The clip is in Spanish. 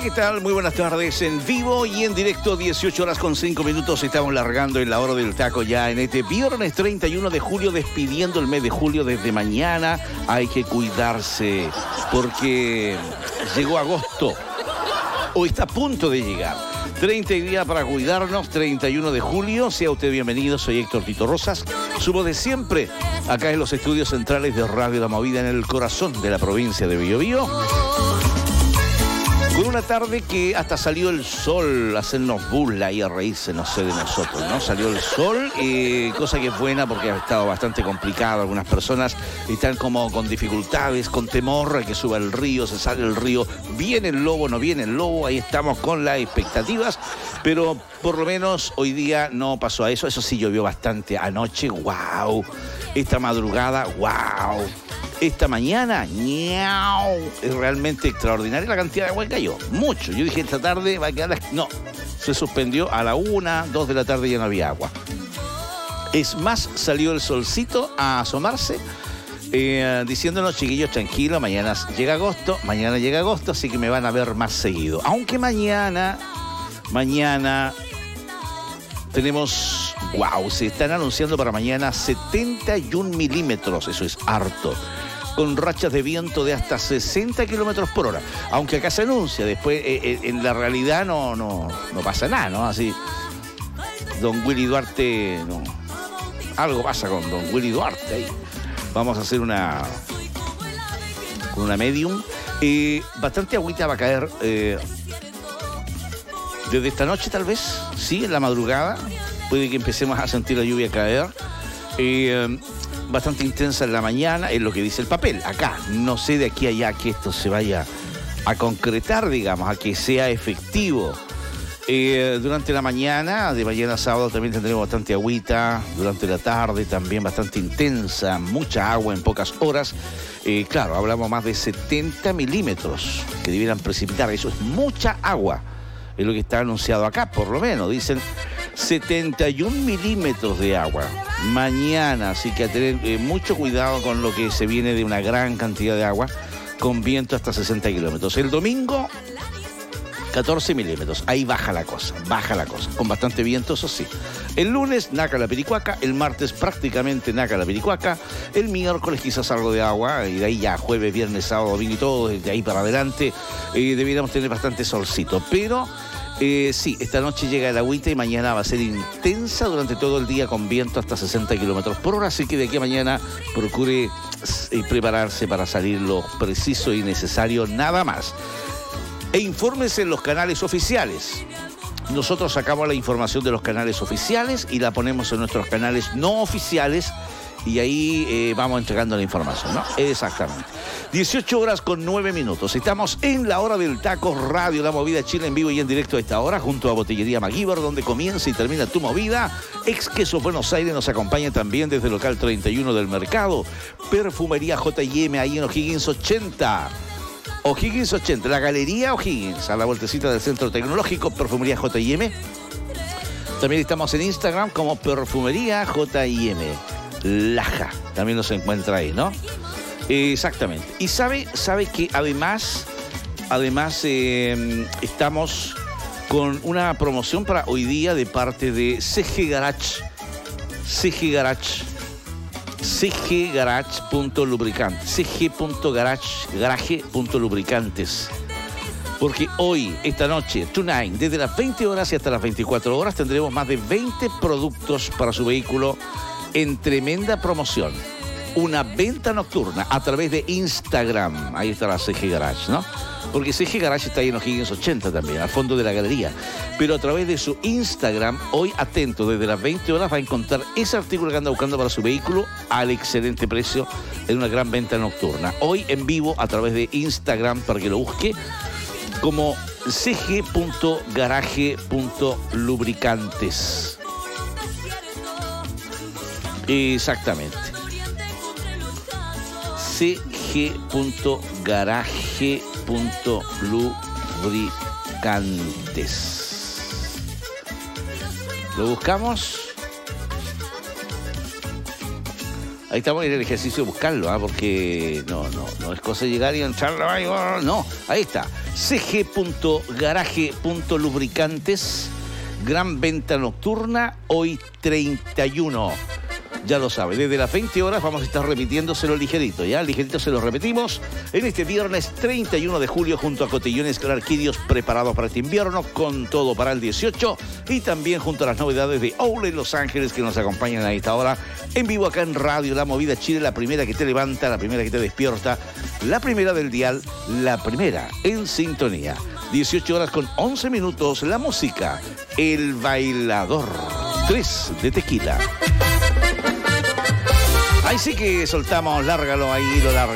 ¿qué tal? Muy buenas tardes, en vivo y en directo, 18 horas con 5 minutos. Estamos largando en la hora del taco ya en este viernes 31 de julio, despidiendo el mes de julio. Desde mañana hay que cuidarse porque llegó agosto, o está a punto de llegar. 30 días para cuidarnos, 31 de julio. Sea usted bienvenido, soy Héctor Tito Rosas, su voz de siempre, acá en los estudios centrales de Radio La Movida, en el corazón de la provincia de Biobío. Con una tarde que hasta salió el sol a hacernos burla y a reírse, no sé, de nosotros, ¿no? Salió el sol, cosa que es buena porque ha estado bastante complicado. Algunas personas están como con dificultades, con temor a que suba el río, se sale el río, viene el lobo, no viene el lobo. Ahí estamos con las expectativas, pero por lo menos hoy día no pasó a eso. Eso sí, llovió bastante anoche, wow. Esta madrugada, wow. Esta mañana, ¡ñau! Es realmente extraordinaria la cantidad de agua que cayó. Mucho. Yo dije, esta tarde va a quedar... No, se suspendió a la 1, 2 de la tarde, ya no había agua. Es más, salió el solcito a asomarse, diciéndonos, chiquillos, tranquilos, mañana llega agosto, así que me van a ver más seguido. Aunque mañana tenemos... ¡Wow! Se están anunciando para mañana 71 milímetros, eso es harto, con rachas de viento de hasta 60 kilómetros por hora. Aunque acá se anuncia, después en la realidad no pasa nada, ¿no? Así, don Willy Duarte, no. Algo pasa con don Willy Duarte ahí. Vamos a hacer una medium. Bastante agüita va a caer desde esta noche, tal vez, sí, en la madrugada. Puede que empecemos a sentir la lluvia caer. Bastante intensa en la mañana, es lo que dice el papel. Acá, no sé de aquí a allá que esto se vaya a concretar, digamos, a que sea efectivo. Durante la mañana, de mañana a sábado, también tendremos bastante agüita. Durante la tarde también bastante intensa, mucha agua en pocas horas. Claro, hablamos más de 70 milímetros que debieran precipitar. Eso es mucha agua. Es lo que está anunciado acá, por lo menos. Dicen 71 milímetros de agua mañana, así que a tener mucho cuidado con lo que se viene de una gran cantidad de agua, con viento hasta 60 kilómetros. El domingo, 14 milímetros. Ahí baja la cosa, con bastante viento, eso sí. El lunes, naca la Piricuaca. El martes, prácticamente naca la Piricuaca. El miércoles, quizás algo de agua. Y de ahí ya jueves, viernes, sábado, domingo y todo, de ahí para adelante, debiéramos tener bastante solcito. Pero sí, esta noche llega el agüita y mañana va a ser intensa durante todo el día, con viento hasta 60 kilómetros por hora. Así que de aquí a mañana procure prepararse para salir lo preciso y necesario, nada más. E infórmese en los canales oficiales. Nosotros sacamos la información de los canales oficiales y la ponemos en nuestros canales no oficiales, y ahí vamos entregando la información, ¿no? Exactamente. 18 horas con 9 minutos. Estamos en la hora del taco, Radio La Movida Chile, en vivo y en directo a esta hora, junto a Botillería MacGyver, donde comienza y termina tu movida. Ex Queso Buenos Aires nos acompaña también desde el local 31 del mercado. Perfumería J&M, ahí en O'Higgins 80. O'Higgins 80, la Galería O'Higgins, a la vueltecita del Centro Tecnológico, Perfumería J&M. También estamos en Instagram como Perfumería J&M Laja, también nos encuentra ahí, ¿no? Exactamente. Y sabe que además estamos con una promoción para hoy día de parte de CG Garage. CG.lubricantes, cg.garage.lubricantes. Porque hoy, esta noche, tonight, desde las 20 horas y hasta las 24 horas, tendremos más de 20 productos para su vehículo en tremenda promoción. Una venta nocturna a través de Instagram. Ahí está la CG Garage, ¿no? Porque CG Garage está ahí en O'Higgins 80 también, al fondo de la galería. Pero a través de su Instagram, hoy atento, desde las 20 horas va a encontrar ese artículo que anda buscando para su vehículo al excelente precio en una gran venta nocturna. Hoy en vivo a través de Instagram, para que lo busque como cg.garage.lubricantes. Exactamente. cg.garage.lubricantes. Lo buscamos. Ahí estamos en el ejercicio de buscarlo, porque no es cosa de llegar y entrarlo ahí. No, ahí está. cg.garage.lubricantes. Gran venta nocturna, hoy 31. Ya lo sabe, desde las 20 horas vamos a estar repitiéndoselo ligerito, ¿ya? Ligerito se lo repetimos en este viernes 31 de julio junto a Cotillones Clarquídeos preparados para este invierno, con todo para el 18 y también junto a las novedades de Outlet Los Ángeles que nos acompañan a esta hora en vivo acá en Radio La Movida Chile, la primera que te levanta, la primera que te despierta, la primera del dial, la primera en sintonía. 18 horas con 11 minutos, la música, El Bailador, 3 de tequila. Ahí sí que soltamos, lárgalo ahí, lo larga.